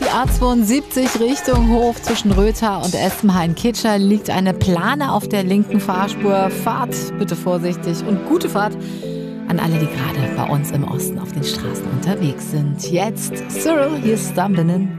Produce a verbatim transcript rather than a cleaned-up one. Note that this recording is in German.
Die A zweiundsiebzig Richtung Hof zwischen Rötha und Espenhain-Kitscher liegt eine Plane auf der linken Fahrspur. Fahrt bitte vorsichtig und gute Fahrt an alle, die gerade bei uns im Osten auf den Straßen unterwegs sind. Jetzt Cyril, hier ist Stumbling.